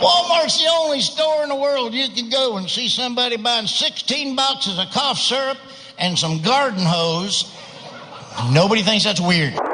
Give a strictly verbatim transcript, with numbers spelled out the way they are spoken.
Walmart's the only store in the world you can go and see somebody buying sixteen boxes of cough syrup and some garden hose. Nobody thinks that's weird.